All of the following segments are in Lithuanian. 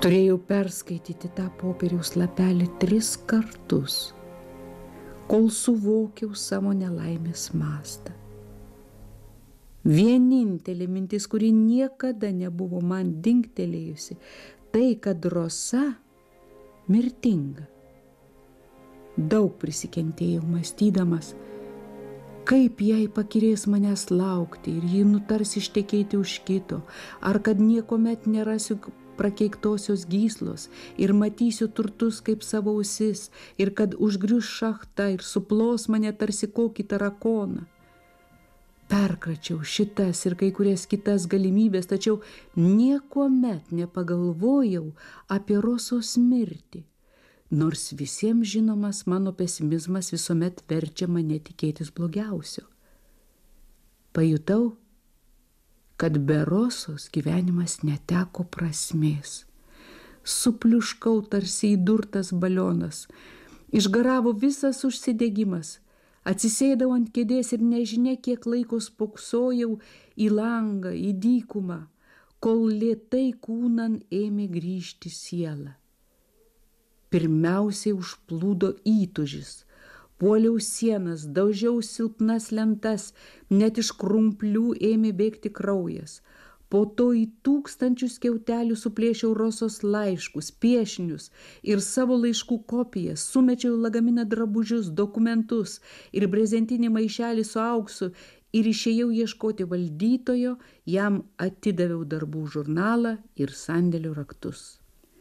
Turėjau perskaityti tą popieriaus lapelį 3 kartus, kol suvokiau savo nelaimės mastą. Vienintelė mintis, kuri niekada nebuvo man dingtelėjusi, tai, kad Rosa mirtinga. Daug prisikentėjau mąstydamas, kaip jai pakirės manęs laukti ir ji nutars ištekėti už kito, ar kad niekuomet nerasiu prakeiktosios gyslos ir matysiu turtus kaip savo ausis ir kad užgrius šachta ir suplos mane tarsi kokį tarakoną. Perkračiau šitas ir kai kurias kitas galimybės, tačiau niekuomet nepagalvojau apie Rosos mirtį, nors visiems žinomas mano pesimizmas visuomet verčia mane tikėtis blogiausio. Pajutau, kad be Rosos gyvenimas neteko prasmės. Supliuškau tarsi įdurtas balionas, išgaravo visas užsidegimas, atsisėdau ant kėdės ir nežinia kiek laiko spoksojau į langą, į dykumą, kol lėtai kūnan ėmė grįžti siela. Pirmiausiai užplūdo įtūžis. Puoliau sienas, daužiau silpnas lentas, net iš krumplių ėmė bėgti kraujas. Po to į 1000 skiautelių suplėšiau Rosos laiškus, piešinius ir savo laiškų kopijas, sumečiau lagaminą drabužius, dokumentus ir brezentinį maišelį su auksu ir išėjau ieškoti valdytojo, jam atidaviau darbų žurnalą ir sandėlio raktus.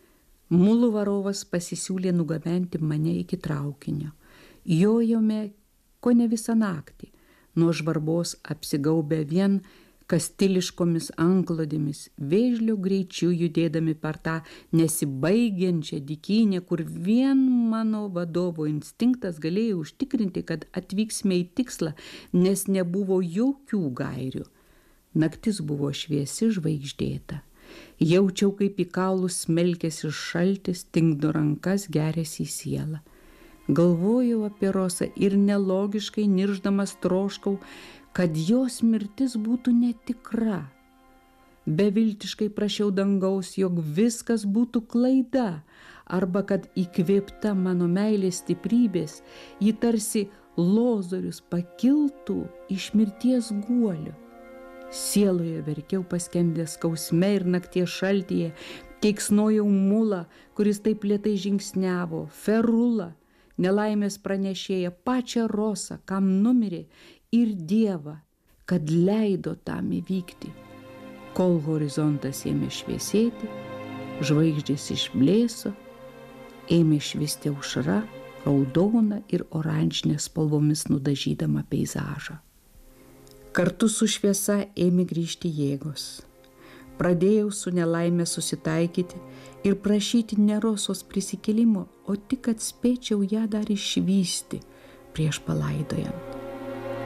Mulų varovas pasisiūlė nugabenti mane iki traukinio. Jojome kone visą naktį, nuo žvarbos apsigaubę vien kastiliškomis anklodėmis, vėžlio greičiu judėdami per tą nesibaigiančią dykynę, kur vien mano vadovo instinktas galėjo užtikrinti, kad atvyksime į tikslą, nes nebuvo jokių gairių. Naktis buvo šviesi žvaigždėta. Jaučiau, kaip į kaulus smelkėsi šaltis, tingdo rankas, geriasi į sielą. Galvojau apie Rosą ir nelogiškai nirždamas troškau, kad jos mirtis būtų netikra. Beviltiškai prašiau dangaus, jog viskas būtų klaida, arba kad įkvėpta mano meilės stiprybės, ji tarsi lozorius pakiltų iš mirties guolio. Sieloje verkiau paskendęs skausme ir nakties šaltyje, keiksnojau mulą, kuris taip lėtai žingsniavo, Ferulą, nelaimės pranešėja, pačią Rosą, kam numirė, ir Dievą, kad leido tam įvykti. Kol horizontas ėmė šviesėti, žvaigždės išblėso, ėmė švisti aušra, raudona ir oranžinė spalvomis nudažydama peizažą. Kartu su šviesa ėmė grįžti jėgos. Pradėjau su nelaime susitaikyti ir prašyti ne Rosos prisikėlimo, o tik kad spėčiau ją dar išvysti prieš palaidojant.